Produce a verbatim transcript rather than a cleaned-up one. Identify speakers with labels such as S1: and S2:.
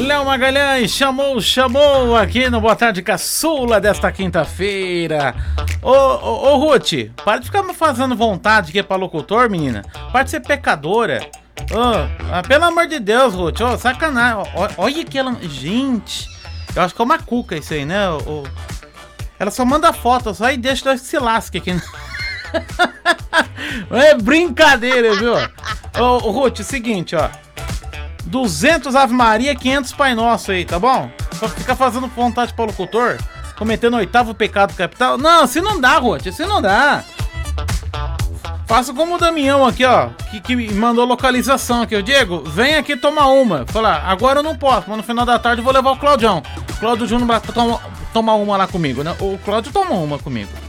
S1: Léo Magalhães chamou, chamou aqui no Boa Tarde Caçula desta quinta-feira. Ô, ô, ô, Ruth, para de ficar me fazendo vontade aqui pra locutor, menina. Para de ser pecadora. Ô, ah, pelo amor de Deus, Ruth, ô, sacanagem. Ó, olha que ela... Gente, eu acho que é uma cuca isso aí, né? Ô, ela só manda foto, só e deixa nós que se lasque aqui. É brincadeira, viu? Ô, ô, Ruth, é o seguinte, ó. duzentos Ave Maria, quinhentos Pai Nosso aí, tá bom? Só ficar fazendo vontade pro locutor, cometendo o oitavo pecado capital. Não, assim não dá, Ruth, assim não dá. Faça como o Damião aqui, ó, que, que me mandou localização aqui. O Diego, vem aqui tomar uma. Falar, agora eu não posso, mas no final da tarde eu vou levar o Claudião. O Cláudio Júnior vai tomar uma lá comigo, né? O Cláudio toma uma comigo.